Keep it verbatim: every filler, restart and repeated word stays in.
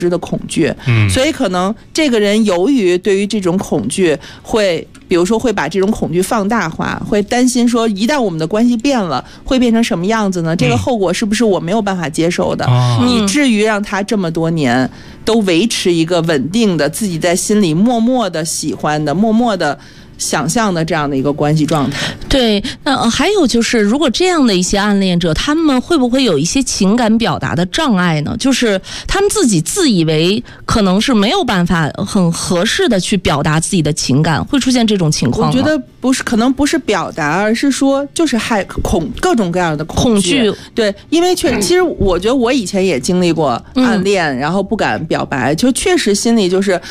的恐惧，嗯，所以可能这个人由于对于这种恐惧会，比如说会把这种恐惧放大化，会担心说一旦我们的关系变了，会变成什么样子呢？这个后果是不是我没有办法接受的？嗯、以至于让他这么多年都维持一个稳定的，自己在心里默默的喜欢的，默默的想象的这样的一个关系状态。 对，那还有就是，如果这样的一些暗恋者，他们会不会有一些情感表达的障碍呢？就是他们自己自以为可能是没有办法很合适的去表达自己的情感，会出现这种情况吗？ 我觉得不是，可能不是表达，而是说就是害恐各种各样的恐惧。恐惧对，因为确其实我觉得我以前也经历过暗恋，嗯、然后不敢表白，就确实心里就是